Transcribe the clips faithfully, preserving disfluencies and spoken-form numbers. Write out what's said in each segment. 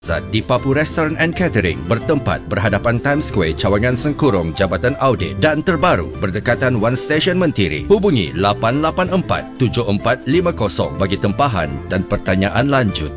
Zat di Papu Restaurant and Catering bertempat berhadapan Times Square, Cawangan Sengkurung, Jabatan Audit dan terbaru berdekatan One Station Mentiri. Hubungi lapan lapan empat tujuh empat lima kosong bagi tempahan dan pertanyaan lanjut.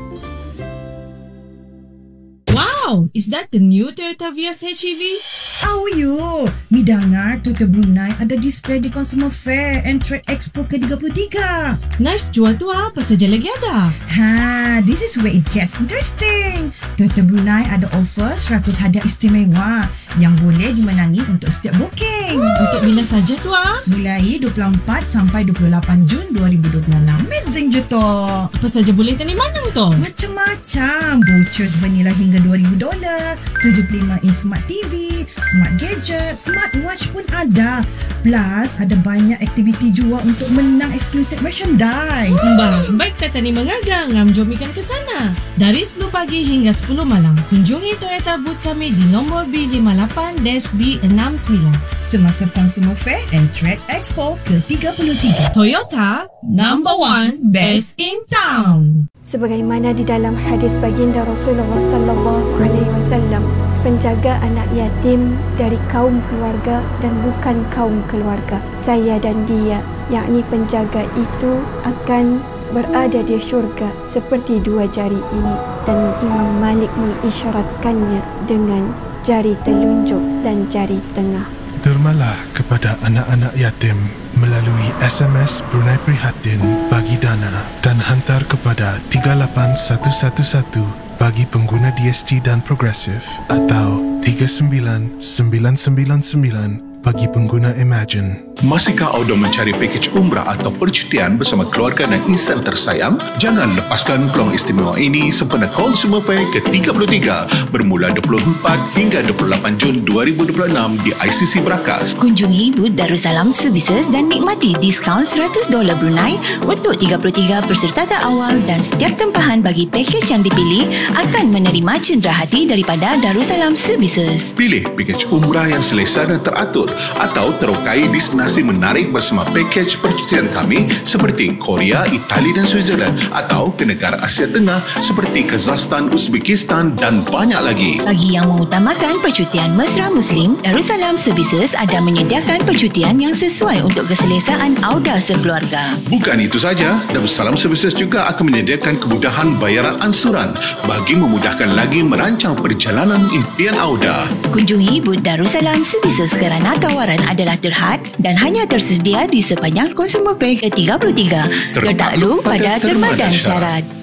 Wow, is that the new Toyota Vios H E V? Oh yo, mi dengar Toyota Brunei ada display di Consumer Fair and Trade Expo ke tiga puluh tiga. Nice, jual tu apa saja lagi ada? Ha, this is where it gets interesting. Toyota Brunei ada offer seratus hadiah istimewa yang boleh dimenangi untuk setiap booking. Untuk bila saja tu ah? Mulai dua puluh empat sampai dua puluh lapan Jun dua ribu dua puluh enam. Amazing je tu. Apa saja boleh tani mana tu? Macam-macam. Vouchers bernilai hingga dua ribu dolar, tujuh puluh lima inch smart T V, smart gadget, smartwatch pun ada. Plus, ada banyak aktiviti jual untuk menang eksklusif merchandise. Bah, baik kata ni mengagang. Ngam jom ikan ke sana. Dari sepuluh pagi hingga sepuluh malam, kunjungi Toyota booth kami di nombor B lima lapan B enam sembilan. Semasa Consumer Fair and Trade Expo ke tiga puluh tiga. Toyota, number one, best in town. Sebagaimana di dalam hadis baginda Rasulullah sallallahu alaihi wasallam, penjaga anak yatim dari kaum keluarga dan bukan kaum keluarga. Saya dan dia, yakni penjaga itu akan berada di syurga seperti dua jari ini, dan Imam Malik mengisyaratkannya dengan jari telunjuk dan jari tengah. Dermalah kepada anak-anak yatim melalui S M S Brunei Prihatin bagi dana dan hantar kepada tiga lapan satu satu satu bagi pengguna D S T dan Progresif, atau tiga sembilan sembilan sembilan sembilan bagi pengguna Imagine. Masihkah anda mencari pakej umrah atau percutian bersama keluarga dan insan tersayang? Jangan lepaskan peluang istimewa ini sempena Consumer Fair ke tiga puluh tiga bermula dua puluh empat hingga dua puluh lapan Jun dua ribu dua puluh enam di I C C Berakas. Kunjungi booth Darussalam Services dan nikmati diskaun seratus dolar Brunei untuk tiga puluh tiga peserta awal, dan setiap tempahan bagi pakej yang dipilih akan menerima cenderahati daripada Darussalam Services. Pilih pakej umrah yang selesa dan teratur atau terokai destinasi menarik bersama pakej percutian kami seperti Korea, Itali dan Switzerland, atau ke negara Asia Tengah seperti Kazakhstan, Uzbekistan dan banyak lagi. Bagi yang mengutamakan percutian mesra Muslim, Darussalam Services ada menyediakan percutian yang sesuai untuk keselesaan anda sekeluarga. Bukan itu saja, Darussalam Services juga akan menyediakan kemudahan bayaran ansuran bagi memudahkan lagi merancang perjalanan impian anda. Kunjungi booth Darussalam Services kerana tawaran adalah terhad dan hanya tersedia di sepanjang Consumer Fair ke tiga puluh tiga. Tertakluk pada terma dan syarat.